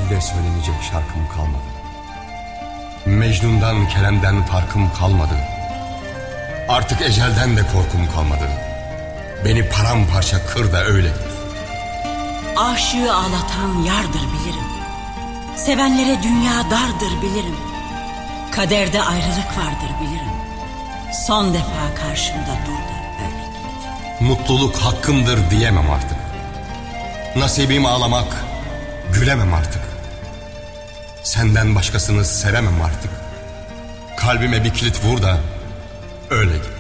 bile söylenecek şarkım kalmadı. Mecnun'dan, Kerem'den farkım kalmadı. Artık ecelden de korkum kalmadı. Beni paramparça kır da öyle git. Aşığı ağlatan yardır bilirim. Sevenlere dünya dardır bilirim. Kaderde ayrılık vardır bilirim. Son defa karşımda dur da öyle git. Mutluluk hakkımdır diyemem artık. Nasibim ağlamak, gülemem artık. Senden başkasını sevemem artık. Kalbime bir kilit vur da öyle git.